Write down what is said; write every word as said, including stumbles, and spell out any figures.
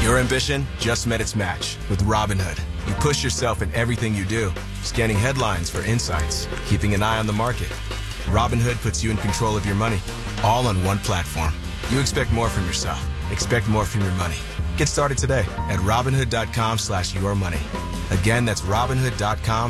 Your ambition just met its match with Robinhood. You push yourself in everything you do, scanning headlines for insights, keeping an eye on the market. Robinhood puts you in control of your money, all on one platform. You expect more from yourself. Expect more from your money. Get started today at Robinhood.com slash your money. Again, that's Robinhood.com